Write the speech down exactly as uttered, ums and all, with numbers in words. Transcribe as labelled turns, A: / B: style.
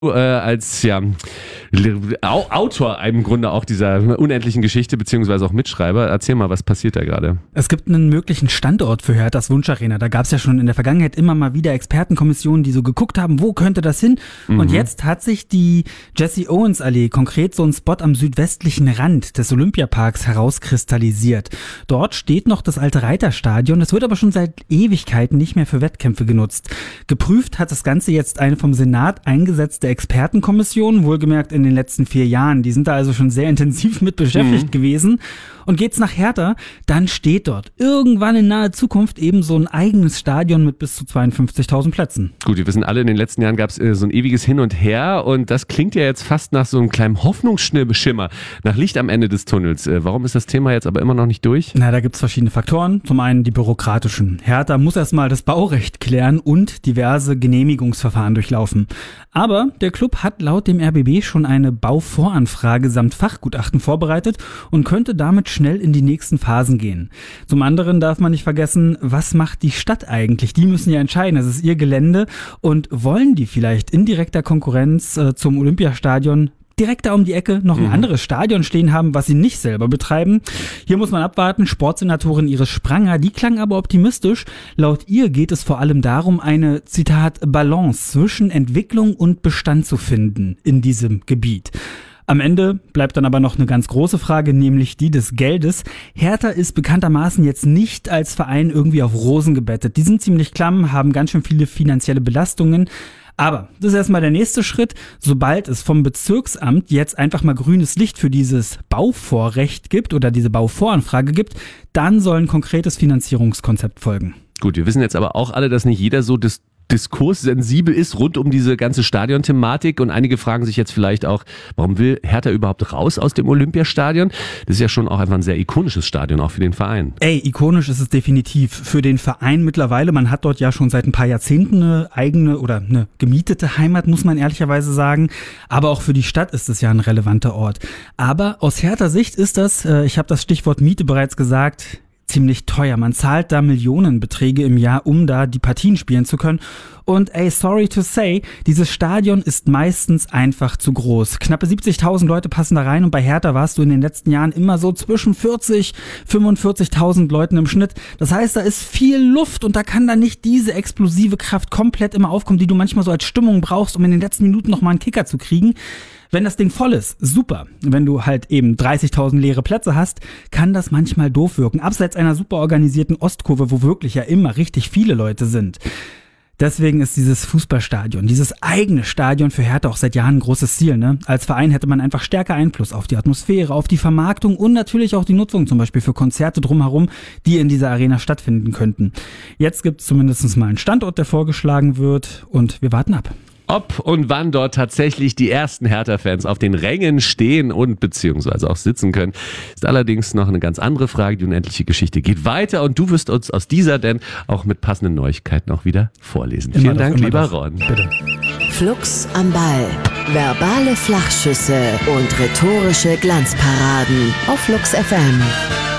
A: äh, als ja Autor im Grunde auch dieser unendlichen Geschichte, beziehungsweise auch Mitschreiber. Erzähl mal, was passiert da gerade?
B: Es gibt einen möglichen Standort für Herthas Wunscharena. Da gab es ja schon in der Vergangenheit immer mal wieder Expertenkommissionen, die so geguckt haben, wo könnte das hin? Mhm. Und jetzt hat sich die Jesse Owens Allee, konkret so ein Spot am südwestlichen Rand des Olympiaparks, herauskristallisiert. Dort steht noch das alte Reiterstadion. Es wird aber schon seit Ewigkeiten nicht mehr für Wettkämpfe genutzt. Geprüft hat das Ganze jetzt eine vom Senat eingesetzte Expertenkommission, wohlgemerkt in den letzten vier Jahren. Die sind da also schon sehr intensiv mit beschäftigt mhm. gewesen. Und geht's nach Hertha, dann steht dort irgendwann in naher Zukunft eben so ein eigenes Stadion mit bis zu zweiundfünfzigtausend Plätzen.
A: Gut, wir wissen alle, in den letzten Jahren gab es äh, so ein ewiges Hin und Her und das klingt ja jetzt fast nach so einem kleinen Hoffnungsschimmer, nach Licht am Ende des Tunnels. Äh, warum ist das Thema jetzt aber immer noch nicht durch?
B: Na, da gibt's verschiedene Faktoren. Zum einen die bürokratischen. Hertha muss erstmal das Baurecht klären und diverse Genehmigungsverfahren durchlaufen. Aber der Club hat laut dem R B B schon eine Bauvoranfrage samt Fachgutachten vorbereitet und könnte damit schnell in die nächsten Phasen gehen. Zum anderen darf man nicht vergessen, was macht die Stadt eigentlich? Die müssen ja entscheiden, das ist ihr Gelände und wollen die vielleicht in direkter Konkurrenz äh, zum Olympiastadion direkt da um die Ecke noch ein mhm. anderes Stadion stehen haben, was sie nicht selber betreiben. Hier muss man abwarten. Sportsenatorin Iris Spranger, die klang aber optimistisch. Laut ihr geht es vor allem darum, eine, Zitat, Balance zwischen Entwicklung und Bestand zu finden in diesem Gebiet. Am Ende bleibt dann aber noch eine ganz große Frage, nämlich die des Geldes. Hertha ist bekanntermaßen jetzt nicht als Verein irgendwie auf Rosen gebettet. Die sind ziemlich klamm, haben ganz schön viele finanzielle Belastungen. Aber das ist erstmal der nächste Schritt. Sobald es vom Bezirksamt jetzt einfach mal grünes Licht für dieses Bauvorrecht gibt oder diese Bauvoranfrage gibt, dann soll ein konkretes Finanzierungskonzept folgen.
A: Gut, wir wissen jetzt aber auch alle, dass nicht jeder so das diskurssensibel ist rund um diese ganze Stadionthematik und einige fragen sich jetzt vielleicht auch, warum will Hertha überhaupt raus aus dem Olympiastadion? Das ist ja schon auch einfach ein sehr ikonisches Stadion, auch für den Verein.
B: Ey, ikonisch ist es definitiv für den Verein mittlerweile. Man hat dort ja schon seit ein paar Jahrzehnten eine eigene oder eine gemietete Heimat, muss man ehrlicherweise sagen. Aber auch für die Stadt ist es ja ein relevanter Ort. Aber aus Hertha Sicht ist das, äh, ich habe das Stichwort Miete bereits gesagt, ziemlich teuer. Man zahlt da Millionenbeträge im Jahr, um da die Partien spielen zu können. Und ey, sorry to say, dieses Stadion ist meistens einfach zu groß. Knappe siebzigtausend Leute passen da rein und bei Hertha warst du in den letzten Jahren immer so zwischen vierzig, fünfundvierzigtausend Leuten im Schnitt. Das heißt, da ist viel Luft und da kann dann nicht diese explosive Kraft komplett immer aufkommen, die du manchmal so als Stimmung brauchst, um in den letzten Minuten nochmal einen Kicker zu kriegen. Wenn das Ding voll ist, super. Wenn du halt eben dreißigtausend leere Plätze hast, kann das manchmal doof wirken. Abseits einer super organisierten Ostkurve, wo wirklich ja immer richtig viele Leute sind. Deswegen ist dieses Fußballstadion, dieses eigene Stadion für Hertha auch seit Jahren ein großes Ziel. Ne? Als Verein hätte man einfach stärker Einfluss auf die Atmosphäre, auf die Vermarktung und natürlich auch die Nutzung zum Beispiel für Konzerte drumherum, die in dieser Arena stattfinden könnten. Jetzt gibt es zumindest mal einen Standort, der vorgeschlagen wird und wir warten ab.
A: Ob und wann dort tatsächlich die ersten Hertha-Fans auf den Rängen stehen und beziehungsweise auch sitzen können, ist allerdings noch eine ganz andere Frage. Die unendliche Geschichte geht weiter und du wirst uns aus dieser denn auch mit passenden Neuigkeiten auch wieder vorlesen.
B: Immer
A: Vielen
B: doch,
A: Dank, lieber
B: doch.
A: Ron.
B: Bitte.
C: Flux am Ball. Verbale Flachschüsse und rhetorische Glanzparaden auf Flux F M.